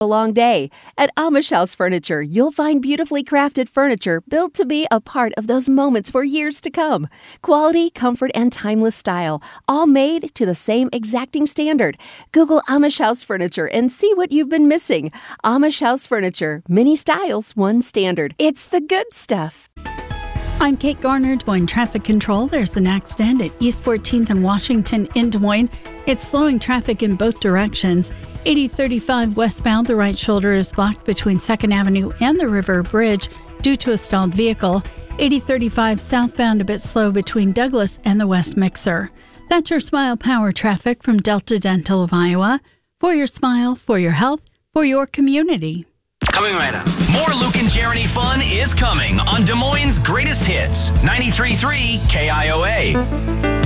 a long day. At Amish House Furniture, you'll find beautifully crafted furniture built to be a part of those moments for years to come. Quality, comfort, and timeless style, all made to the same exacting standard. Google Amish House Furniture and see what you've been missing. Amish House Furniture, many styles, one standard. It's the good stuff. I'm Kate Garner, Des Moines Traffic Control. There's an accident at East 14th and Washington in Des Moines. It's slowing traffic in both directions. 8035 westbound, the right shoulder is blocked between 2nd Avenue and the River Bridge due to a stalled vehicle. 8035 southbound, a bit slow between Douglas and the West Mixer. That's your Smile Power traffic from Delta Dental of Iowa. For your smile, for your health, for your community. Coming right up. More Luke and Jeremy fun is coming on Des Moines' Greatest Hits, 93.3 KIOA.